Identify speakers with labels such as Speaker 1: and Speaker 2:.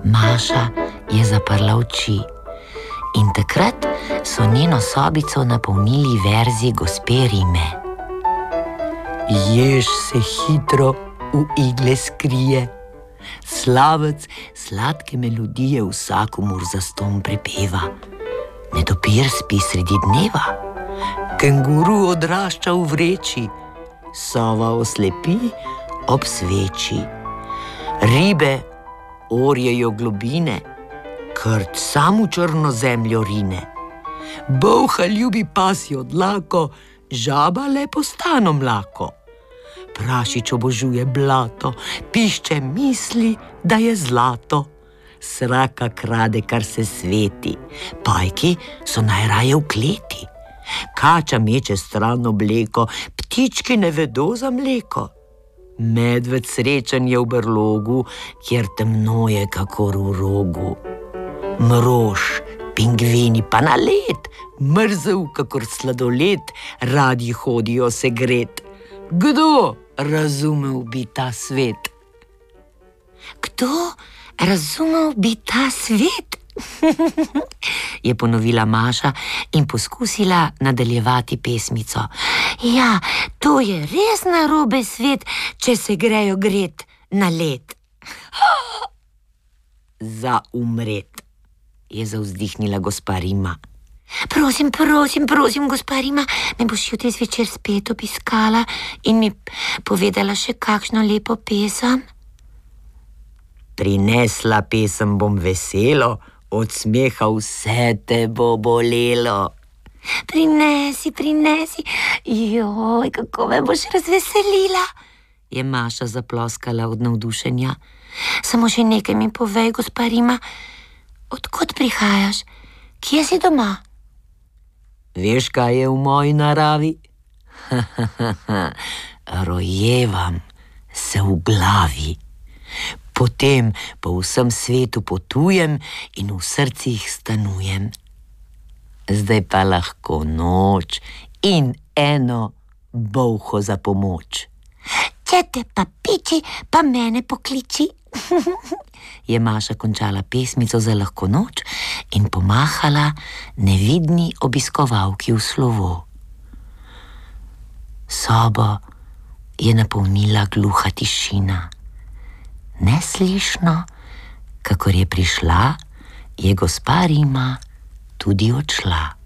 Speaker 1: Maša je zaprla oči in takrat so njeno sobico napolnili verzi gospe Rime. Jež se hitro v igle skrije, slavec sladke melodije vsakomur zastonj prepeva. Netopir spi sredi dneva, kenguru odrašča v vreči, sova oslepi ob sveči. Ribe orjejo globine, krt sam v črno zemljo rine. Bolha ljubi pasjo dlako, žaba le postano mlako. Prašič obožuje blato, pišče misli, da je zlato. Sraka krade, kar se sveti, pajki so najraje v kleti. Kača meče stran obleko, ptički ne vedo za mleko. Medved srečen je v brlogu, kjer temno je kakor v rogu. Mrož, pingvini pa na led, mrzel kakor sladoled, radi hodijo se gret. Kdo razumel bi ta svet? Kdo razumel bi ta svet? Je ponovila Maša in poskusila nadaljevati pesmico. Ja, to je res narobe svet, če se grejo gret na led. Za umret, je zavzdihnila gospa Rima. Prosim, gospa Rima, me boš jutri zvečer spet obiskala in mi povedala še kakšno lepo pesem? Prinesla pesem bom veselo, od smeha vse te bo bolelo. Prinesi, joj, kako me boš razveselila, je Maša zaploskala od navdušenja. Samo še nekaj mi povej, gospa Rima, od kod prihajaš, kje si doma? Veš, kaj je v moji naravi? Rojevam se v glavi. Potem po vsem svetu potujem in v srcih stanujem. Zdaj pa lahko noč in eno bolho za pomoč. Če te pa piči, pa mene pokliči. Je Maša končala pesmico za lahko noč in pomahala nevidni obiskovalki v slovo. Sobo je napolnila gluha tišina. Neslišno, kakor je prišla, je gospa Rima tudi odšla.